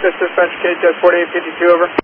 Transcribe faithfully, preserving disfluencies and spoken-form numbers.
This is French K J forty-eight fifty-two, over.